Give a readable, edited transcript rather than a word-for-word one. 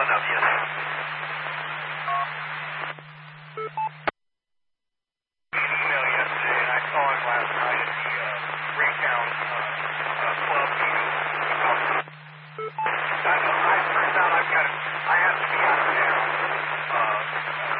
enough, yes. Email yesterday, and I saw him last night at the Raytown club meeting. Turns out I have to be out of town